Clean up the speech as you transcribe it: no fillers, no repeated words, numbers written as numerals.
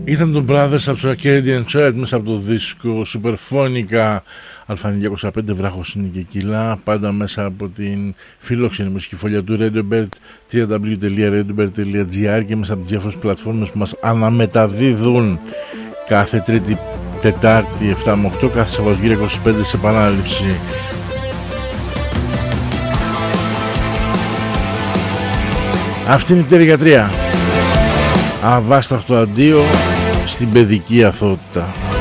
Ήταν το Brothers από το Arcadian Church μέσα από το δίσκο Superphonica Α205 βράχος είναι και κιλά, πάντα μέσα από την φιλόξενη μουσική φωλιά του Redbird, www.redbird.gr και μέσα από τις διάφορες πλατφόρμες που μας αναμεταδίδουν κάθε Τρίτη, Τετάρτη 7 με 8, κάθε Σαββατοκύριακο 25 σε επανάληψη. Αυτή είναι η πτερυγατρία. Αβάσταχτο αντίο στην παιδική αθωότητα.